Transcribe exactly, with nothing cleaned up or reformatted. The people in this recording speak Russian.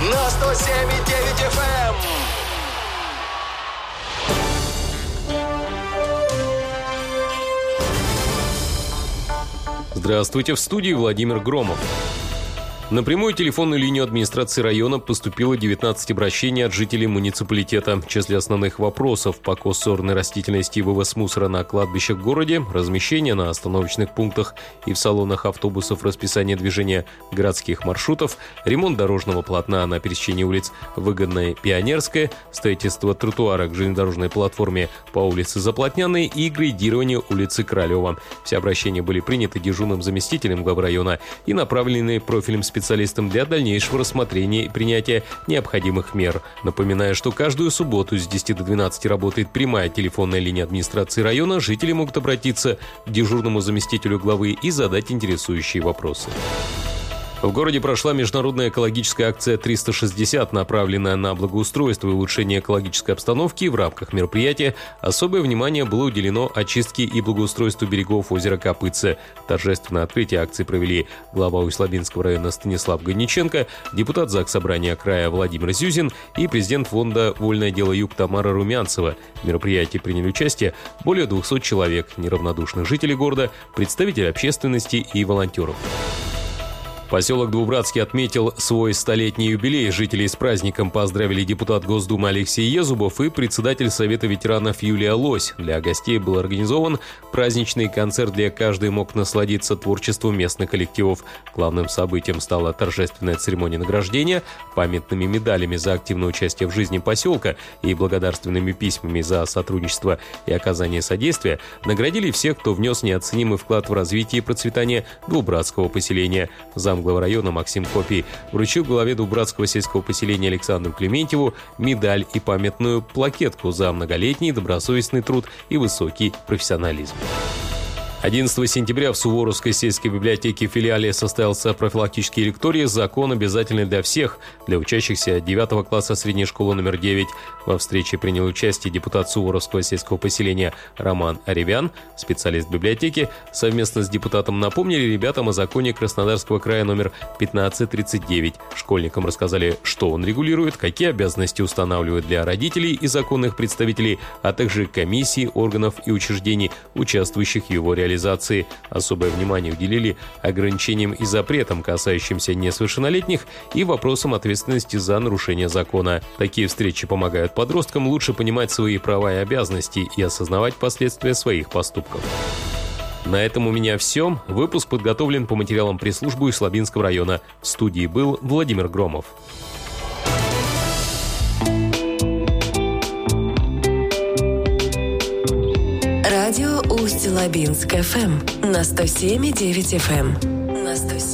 на сто семь и девять эф эм. Здравствуйте, в студии Владимир Громов. На прямую телефонную линию администрации района поступило девятнадцать обращений от жителей муниципалитета. В числе основных вопросов: покос сорной растительности и вывоз мусора на кладбищах в городе, размещение на остановочных пунктах и в салонах автобусов расписания движения городских маршрутов, ремонт дорожного полотна на пересечении улиц Выгодная, Пионерская, строительство тротуара к железнодорожной платформе по улице Заплотняной и грейдирование улицы Королева. Все обращения были приняты дежурным заместителем главы района и направлены профильным специалистам для дальнейшего рассмотрения и принятия необходимых мер. Напоминаю, что каждую субботу с десяти до двенадцати работает прямая телефонная линия администрации района. Жители могут обратиться к дежурному заместителю главы и задать интересующие вопросы. В городе прошла международная экологическая акция триста шестьдесят, направленная на благоустройство и улучшение экологической обстановки. В рамках мероприятия особое внимание было уделено очистке и благоустройству берегов озера Копытце. Торжественное открытие акции провели глава Усть-Лабинского района Станислав Годниченко, депутат Заксобрания края Владимир Зюзин и президент фонда «Вольное дело Юг» Тамара Румянцева. В мероприятии приняли участие более двухсот человек, неравнодушных жителей города, представителей общественности и волонтеров. Поселок Двубратский отметил свой столетний юбилей. Жителей с праздником поздравили депутат Госдумы Алексей Езубов и председатель Совета ветеранов Юлия Лось. Для гостей был организован праздничный концерт, где каждый мог насладиться творчеством местных коллективов. Главным событием стала торжественная церемония награждения. Памятными медалями за активное участие в жизни поселка и благодарственными письмами за сотрудничество и оказание содействия наградили всех, кто внес неоценимый вклад в развитие и процветание Двубратского поселения. Зам глава района Максим Копий вручил главе Двубратского сельского поселения Александру Клементьеву медаль и памятную плакетку за многолетний добросовестный труд и высокий профессионализм. одиннадцатого сентября в Суворовской сельской библиотеке филиале состоялся профилактический лекторий «Закон обязательный для всех» для учащихся девятого класса средней школы номер девять. Во встрече принял участие депутат Суворовского сельского поселения Роман Аревян. Специалист библиотеки совместно с депутатом напомнили ребятам о законе Краснодарского края номер пятнадцать тридцать девять. Школьникам рассказали, что он регулирует, какие обязанности устанавливает для родителей и законных представителей, а также комиссий, органов и учреждений, участвующих в его реализации. Особое внимание уделили ограничениям и запретам, касающимся несовершеннолетних, и вопросам ответственности за нарушение закона. Такие встречи помогают подросткам лучше понимать свои права и обязанности и осознавать последствия своих поступков. На этом у меня все. Выпуск подготовлен по материалам пресс-службы Усть-Лабинского района. В студии был Владимир Громов. Радио Усть-Лабинск эф эм на сто семь и девять эф эм. На сто семь.